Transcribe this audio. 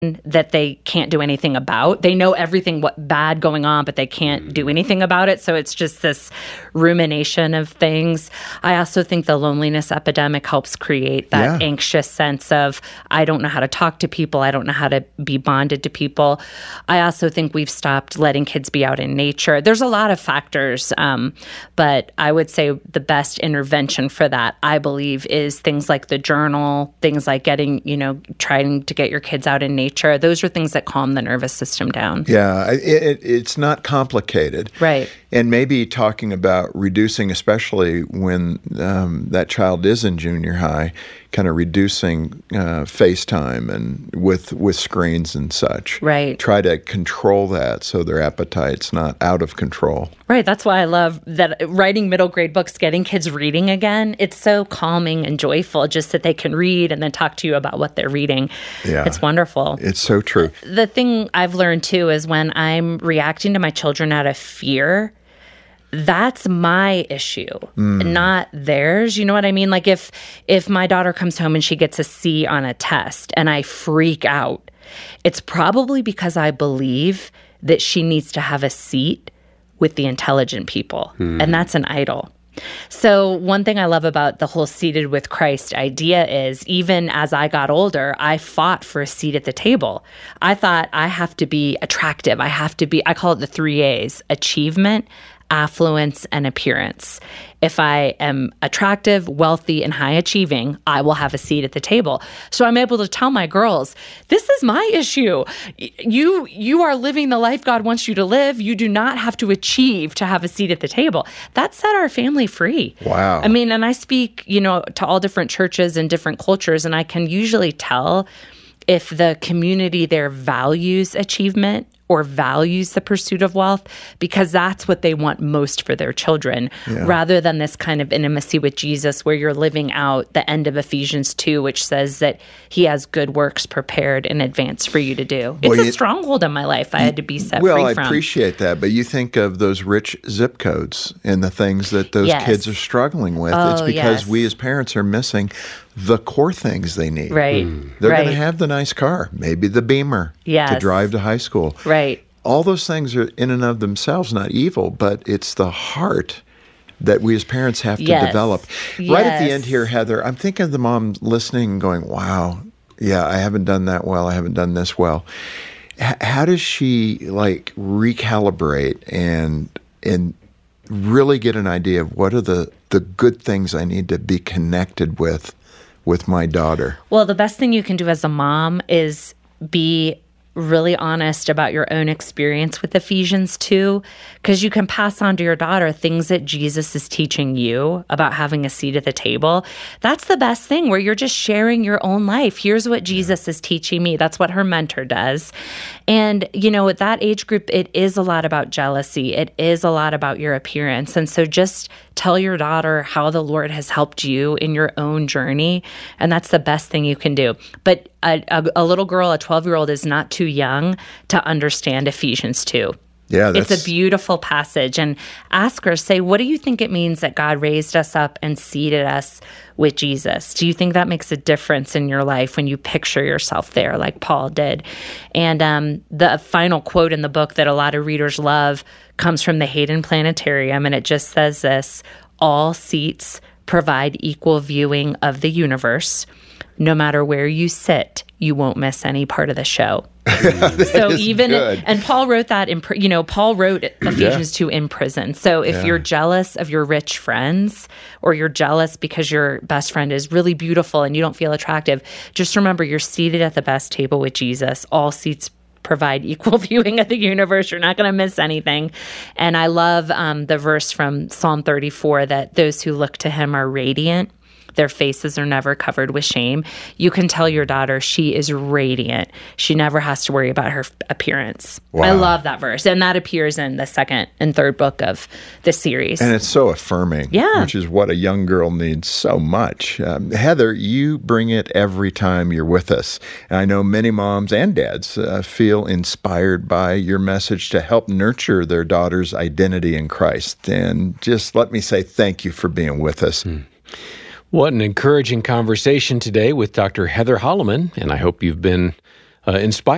that they can't do anything about. They know everything what bad going on, but they can't do anything about it. So it's just this rumination of things. I also think the loneliness epidemic helps create that anxious sense of, I don't know how to talk to people. I don't know how to be bonded to people. I also think we've stopped letting kids be out in nature. There's a lot of factors, but I would say the best intervention for that, I believe, is things like the journal, things like trying to get your kids out in nature. Those are things that calm the nervous system down. Yeah, it's not complicated. Right. And maybe talking about reducing, especially when that child is in junior high, kind of reducing FaceTime and with screens and such. Right. Try to control that so their appetite's not out of control. Right. That's why I love that writing middle grade books, getting kids reading again. It's so calming and joyful just that they can read and then talk to you about what they're reading. Yeah. It's wonderful. It's so true. The thing I've learned too is when I'm reacting to my children out of fear, that's my issue, not theirs. You know what I mean? Like if my daughter comes home and she gets a C on a test and I freak out, it's probably because I believe that she needs to have a seat with the intelligent people. And that's an idol. So one thing I love about the whole seated with Christ idea is even as I got older, I fought for a seat at the table. I thought I have to be attractive. I call it the 3 A's: achievement, affluence, and appearance. If I am attractive, wealthy, and high achieving, I will have a seat at the table. So I'm able to tell my girls, this is my issue. You are living the life God wants you to live. You do not have to achieve to have a seat at the table. That set our family free. Wow. I mean, and I speak, to all different churches and different cultures, and I can usually tell if the community there values achievement or values the pursuit of wealth, because that's what they want most for their children, rather than this kind of intimacy with Jesus where you're living out the end of Ephesians 2, which says that he has good works prepared in advance for you to do. It's a stronghold in my life I had to be set free from. Well, I appreciate that, but you think of those rich zip codes and the things that those kids are struggling with. It's because we as parents are missing the core things they need. Right. They're going to have the nice car, maybe the Beamer to drive to high school. Right. All those things are in and of themselves not evil, but it's the heart that we as parents have to develop. Right at the end here, Heather, I'm thinking of the mom listening and going, wow, I haven't done that well. I haven't done this well. How does she recalibrate and really get an idea of what are the good things I need to be connected with my daughter? Well, the best thing you can do as a mom is be really honest about your own experience with Ephesians 2, because you can pass on to your daughter things that Jesus is teaching you about having a seat at the table. That's the best thing, where you're just sharing your own life. Here's what Jesus is teaching me. That's what her mentor does. And, at that age group, it is a lot about jealousy. It is a lot about your appearance. And so just tell your daughter how the Lord has helped you in your own journey. And that's the best thing you can do. But a little girl, a 12-year-old, is not too young to understand Ephesians 2. Yeah, it's a beautiful passage. And ask her, say, what do you think it means that God raised us up and seated us with Jesus? Do you think that makes a difference in your life when you picture yourself there like Paul did? And the final quote in the book that a lot of readers love comes from the Hayden Planetarium, and it just says this: all seats provide equal viewing of the universe. No matter where you sit, you won't miss any part of the show. So even, good. And Paul wrote that Paul wrote Ephesians 2 in prison. So if you're jealous of your rich friends, or you're jealous because your best friend is really beautiful and you don't feel attractive, just remember you're seated at the best table with Jesus. All seats provide equal viewing of the universe. You're not going to miss anything. And I love the verse from Psalm 34 that those who look to him are radiant. Their faces are never covered with shame. You can tell your daughter she is radiant. She never has to worry about her appearance. Wow. I love that verse. And that appears in the second and third book of the series. And it's so affirming, which is what a young girl needs so much. Heather, you bring it every time you're with us. And I know many moms and dads feel inspired by your message to help nurture their daughter's identity in Christ. And just let me say thank you for being with us. What an encouraging conversation today with Dr. Heather Holleman, and I hope you've been inspired